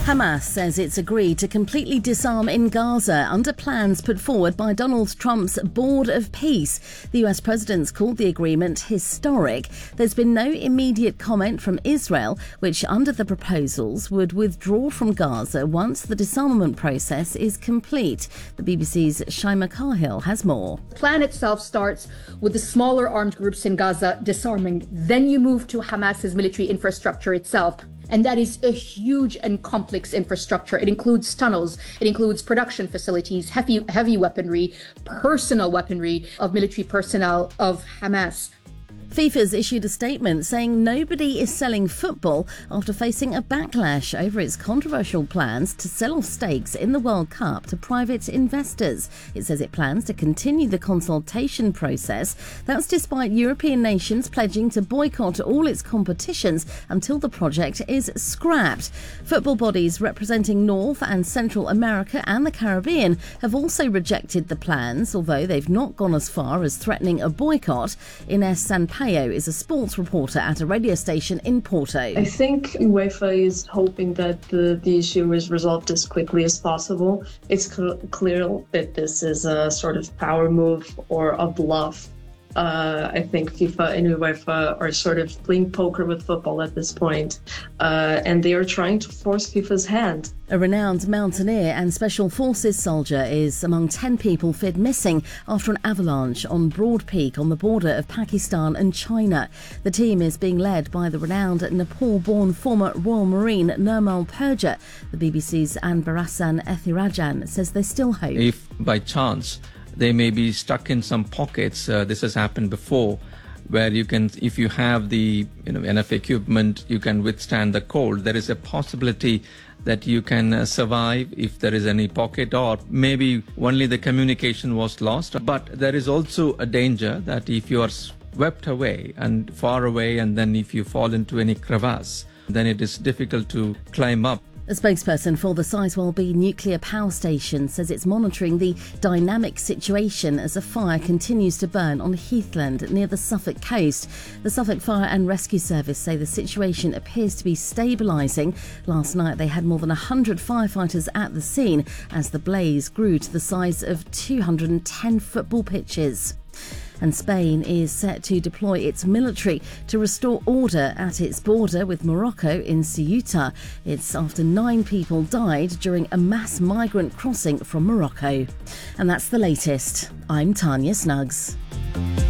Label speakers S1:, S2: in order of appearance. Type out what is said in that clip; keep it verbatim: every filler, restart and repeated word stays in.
S1: Hamas says it's agreed to completely disarm in Gaza under plans put forward by Donald Trump's Board of Peace. The U S president's called the agreement historic. There's been no immediate comment from Israel, which under the proposals would withdraw from Gaza once the disarmament process is complete. The B B C's Shaima Cahill has more.
S2: The plan itself starts with the smaller armed groups in Gaza disarming. Then you move to Hamas's military infrastructure itself. And that is a huge and complex infrastructure. It includes tunnels, it includes production facilities, heavy, heavy weaponry, personal weaponry of military personnel of Hamas.
S1: FIFA's issued a statement saying nobody is selling football after facing a backlash over its controversial plans to sell off stakes in the World Cup to private investors. It says it plans to continue the consultation process. That's despite European nations pledging to boycott all its competitions until the project is scrapped. Football bodies representing North and Central America and the Caribbean have also rejected the plans, although they've not gone as far as threatening a boycott. Ines Sampaio is a sports reporter at a radio station in Porto.
S3: I think UEFA is hoping that the, the issue is resolved as quickly as possible. It's cl- clear that this is a sort of power move or a bluff. Uh, I think FIFA and UEFA are sort of playing poker with football at this point, uh, and they are trying to force FIFA's hand.
S1: A renowned mountaineer and special forces soldier is among ten people feared missing after an avalanche on Broad Peak on the border of Pakistan and China. The team is being led by the renowned Nepal-born former Royal Marine Nirmal Purja. The B B C's Anbarasan Ethirajan says there's still hope.
S4: If by chance they may be stuck in some pockets, uh, this has happened before, where you can, if you have the you know enough equipment, you can withstand the cold. There is a possibility that you can uh, survive if there is any pocket, or maybe only the communication was lost. But there is also a danger that if you are swept away and far away, and then if you fall into any crevasse, then it is difficult to climb up.
S1: A spokesperson for the Sizewell B nuclear power station says it's monitoring the dynamic situation as a fire continues to burn on Heathland near the Suffolk coast. The Suffolk Fire and Rescue Service say the situation appears to be stabilising. Last night they had more than one hundred firefighters at the scene as the blaze grew to the size of two hundred ten football pitches. And Spain is set to deploy its military to restore order at its border with Morocco in Ceuta. It's after nine people died during a mass migrant crossing from Morocco. And that's the latest. I'm Tanya Snuggs.